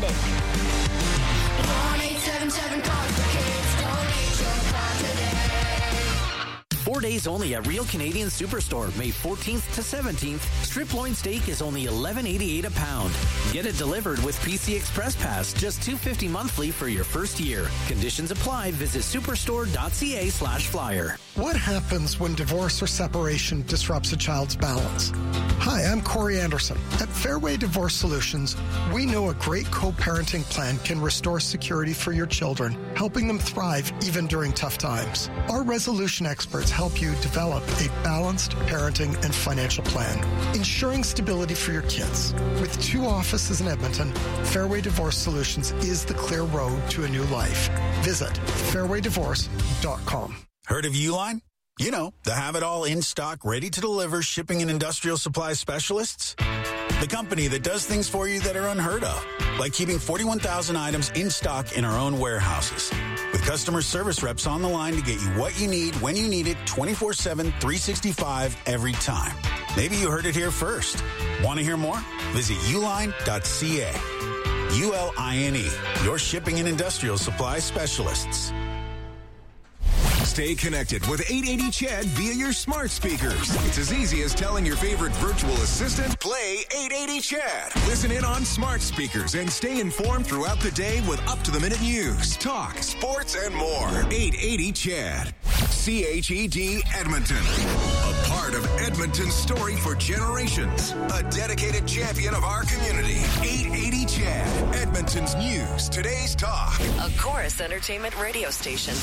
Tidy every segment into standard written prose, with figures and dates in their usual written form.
London. 1-877-CARS-FOR-KIDS. Donate your car today. 4 days only at Real Canadian Superstore, May 14th to 17th. Strip loin steak is only $11.88 a pound. Get it delivered with PC Express Pass, just $2.50 monthly for your first year. Conditions apply. Visit superstore.ca/flyer. What happens when divorce or separation disrupts a child's balance? Hi, I'm Corey Anderson. At Fairway Divorce Solutions, we know a great co-parenting plan can restore security for your children, helping them thrive even during tough times. Our resolution experts help you develop a balanced parenting and financial plan, ensuring stability for your kids. With 2 offices in Edmonton, Fairway Divorce Solutions is the clear road to a new life. Visit fairwaydivorce.com. Heard of Uline? You know, the have-it-all in stock, ready to deliver shipping and industrial supply specialists. The company that does things for you that are unheard of, like keeping 41,000 items in stock in our own warehouses. With customer service reps on the line to get you what you need, when you need it, 24/7, 365, every time. Maybe you heard it here first. Want to hear more? Visit uline.ca. ULINE, your shipping and industrial supply specialists. Stay connected with 880 CHED via your smart speakers. It's as easy as telling your favorite virtual assistant, play 880 CHED. Listen in on smart speakers and stay informed throughout the day with up-to-the-minute news, talk, sports, and more. 880 CHED. CHED Edmonton. A part of Edmonton's story for generations. A dedicated champion of our community. 880 CHED. Edmonton's news, today's talk. A Chorus Entertainment radio station.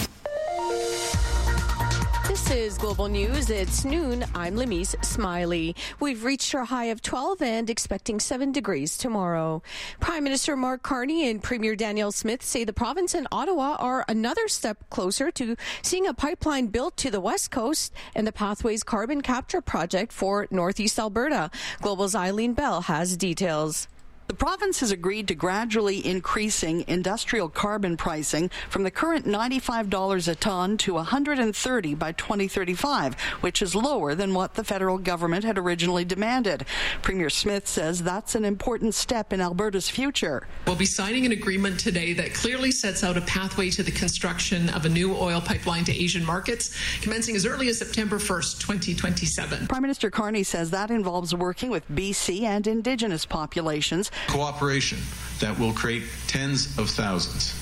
This is Global News. It's noon. I'm Lemise Smiley. We've reached our high of 12 and expecting 7 degrees tomorrow. Prime Minister Mark Carney and Premier Danielle Smith say the province and Ottawa are another step closer to seeing a pipeline built to the West Coast and the Pathways carbon capture project for Northeast Alberta. Global's Eileen Bell has details. The province has agreed to gradually increasing industrial carbon pricing from the current $95 a ton to $130 by 2035, which is lower than what the federal government had originally demanded. Premier Smith says that's an important step in Alberta's future. We'll be signing an agreement today that clearly sets out a pathway to the construction of a new oil pipeline to Asian markets, commencing as early as September 1st, 2027. Prime Minister Carney says that involves working with BC and Indigenous populations. Cooperation that will create tens of thousands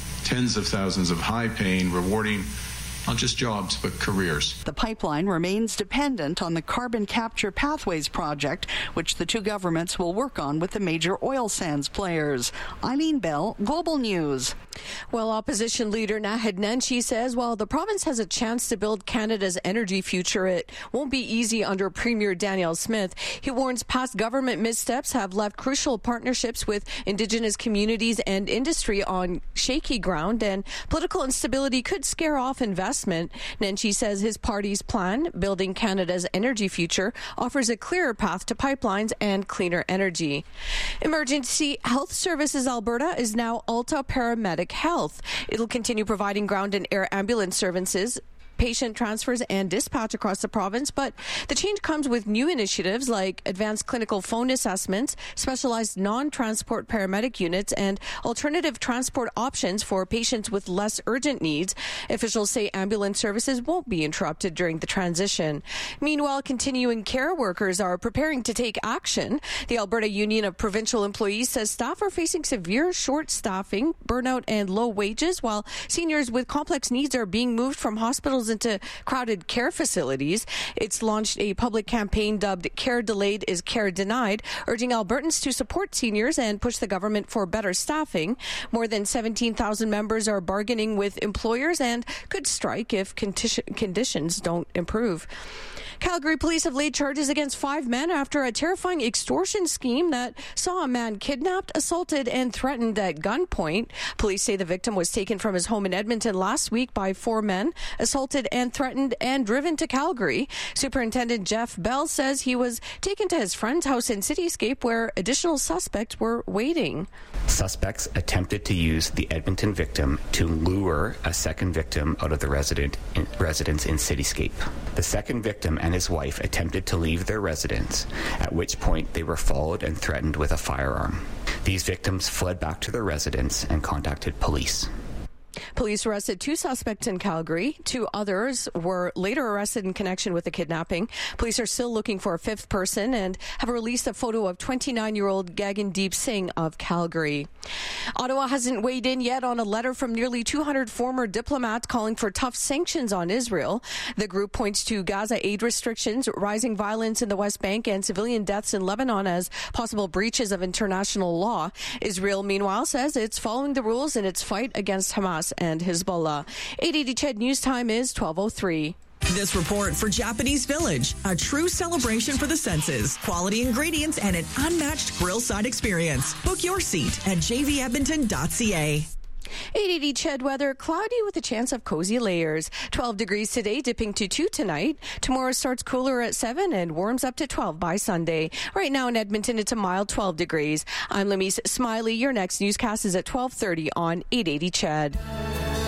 of high-paying, rewarding, not just jobs, but careers. The pipeline remains dependent on the Carbon Capture Pathways project, which the two governments will work on with the major oil sands players. Eileen Bell, Global News. Well, opposition leader Naheed Nenshi says while the province has a chance to build Canada's energy future, it won't be easy under Premier Danielle Smith. He warns past government missteps have left crucial partnerships with Indigenous communities and industry on shaky ground, and political instability could scare off investment. Nenshi says his party's plan, Building Canada's Energy Future, offers a clearer path to pipelines and cleaner energy. Emergency Health Services Alberta is now Alta Paramedic Health. It'll continue providing ground and air ambulance services, patient transfers and dispatch across the province, but the change comes with new initiatives like advanced clinical phone assessments, specialized non-transport paramedic units, and alternative transport options for patients with less urgent needs. Officials say ambulance services won't be interrupted during the transition. Meanwhile, continuing care workers are preparing to take action. The Alberta Union of Provincial Employees says staff are facing severe short staffing, burnout, and low wages, while seniors with complex needs are being moved from hospitals into crowded care facilities. It's launched a public campaign dubbed Care Delayed is Care Denied, urging Albertans to support seniors and push the government for better staffing. More than 17,000 members are bargaining with employers and could strike if conditions don't improve. Calgary police have laid charges against 5 men after a terrifying extortion scheme that saw a man kidnapped, assaulted, and threatened at gunpoint. Police say the victim was taken from his home in Edmonton last week by 4 men, assaulted and threatened, and driven to Calgary. Superintendent Jeff Bell says he was taken to his friend's house in Cityscape where additional suspects were waiting. Suspects attempted to use the Edmonton victim to lure a second victim out of the residence in Cityscape. The second victim and his wife attempted to leave their residence, at which point they were followed and threatened with a firearm. These victims fled back to their residence and contacted police. Police arrested 2 suspects in Calgary. 2 others were later arrested in connection with the kidnapping. Police are still looking for a 5th person and have released a photo of 29-year-old Gagandeep Singh of Calgary. Ottawa hasn't weighed in yet on a letter from nearly 200 former diplomats calling for tough sanctions on Israel. The group points to Gaza aid restrictions, rising violence in the West Bank, and civilian deaths in Lebanon as possible breaches of international law. Israel, meanwhile, says it's following the rules in its fight against Hamas and Hezbollah. 880 CHED News Time is 12:03. This report for Japanese Village, a true celebration for the senses, quality ingredients, and an unmatched grill-side experience. Book your seat at jvedmonton.ca. 880 CHED weather, cloudy with a chance of cozy layers. 12 degrees today, dipping to 2 tonight. Tomorrow starts cooler at 7 and warms up to 12 by Sunday. Right now in Edmonton, it's a mild 12 degrees. I'm Lamise Smiley. Your next newscast is at 12:30 on 880 CHED.